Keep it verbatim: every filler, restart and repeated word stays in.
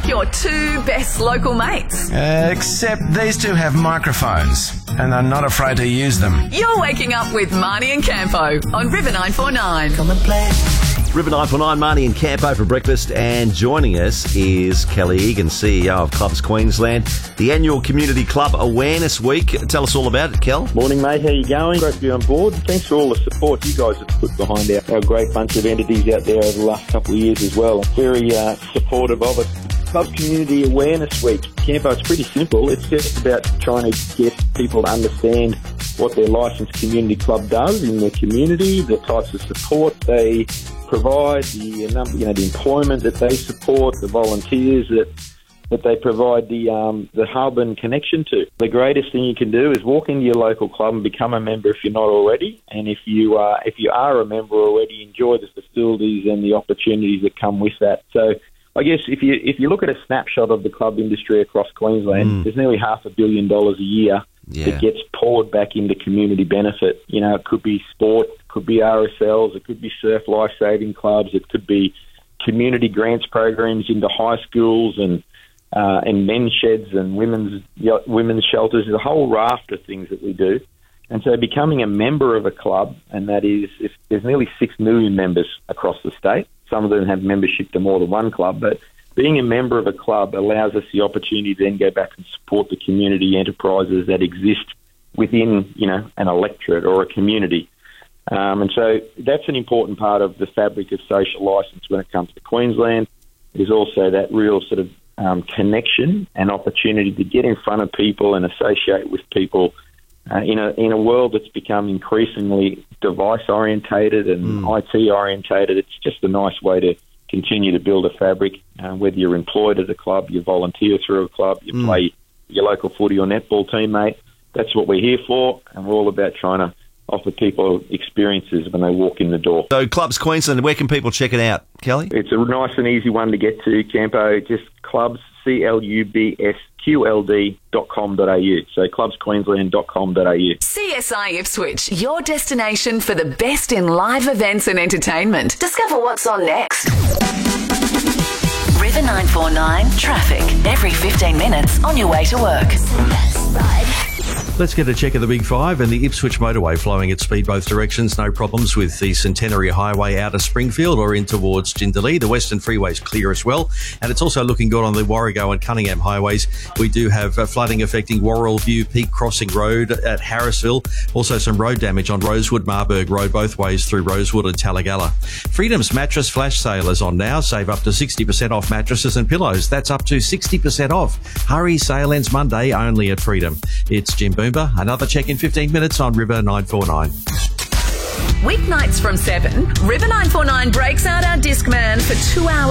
your two best local mates. Uh, except these two have microphones and are not afraid to use them. You're waking up with Marnie and Campo on River nine four nine. Come and play. River nine four nine, Marnie and Campo for breakfast, and joining us is Kelly Egan, C E O of Clubs Queensland, the annual Community Club Awareness Week. Tell us all about it, Kel. Morning, mate. How you going? Great to be on board. Thanks for all the support you guys have put behind our, our great bunch of entities out there over the last couple of years as well. Very uh, supportive of it. Clubs Community Awareness Week. Campo, it's pretty simple. It's just about trying to get people to understand what their licensed community club does in their community, the types of support they provide, the number, you know, the employment that they support, the volunteers that that they provide the um, the hub and connection to. The greatest thing you can do is walk into your local club and become a member if you're not already. And if you uh, if you are a member already, enjoy the facilities and the opportunities that come with that. So I guess if you if you look at a snapshot of the club industry across Queensland, mm. there's nearly half a billion dollars a year yeah. that gets poured back into community benefit. You know, it could be sport, it could be R S Ls, it could be surf life-saving clubs, it could be community grants programs into high schools and uh, and men's sheds and women's women's shelters. There's a whole raft of things that we do. And so becoming a member of a club, and that is, if there's nearly six million members across the state. Some of them have membership to more than one club, but being a member of a club allows us the opportunity to then go back and support the community enterprises that exist within, you know, an electorate or a community. Um, and so that's an important part of the fabric of social licence when it comes to Queensland. There's also that real sort of um, connection and opportunity to get in front of people and associate with people uh, in a in a world that's become increasingly device-orientated and mm. I T-orientated. It's just a nice way to continue to build a fabric, uh, whether you're employed at a club, you volunteer through a club, you mm. play your local footy or netball team, mate. That's what we're here for, and we're all about trying to offer people experiences when they walk in the door. So Clubs Queensland, where can people check it out, Kelly? It's a nice and easy one to get to, Campo. Just clubs, C L U B S Q L D dot com dot A U. So clubs queensland dot com dot A U. C S I Ipswich, your destination for the best in live events and entertainment. Discover what's on next. River nine four nine traffic. Every fifteen minutes on your way to work. Let's get a check of the Big Five and the Ipswich motorway flowing at speed both directions. No problems with the Centenary Highway out of Springfield or in towards Jindalee. The Western Freeway's clear as well. And it's also looking good on the Warrego and Cunningham highways. We do have uh, flooding affecting Worrell View, Peak Crossing Road at Harrisville. Also some road damage on Rosewood, Marburg Road, both ways through Rosewood and Talagalla. Freedom's mattress flash sale is on now. Save up to sixty percent off mattresses and pillows. That's up to sixty percent off. Hurry, sale ends Monday only at Freedom. It's Jim Boomba. Another check in fifteen minutes on River nine four nine. Weeknights from seven, River nine four nine breaks out our Discman for two hours.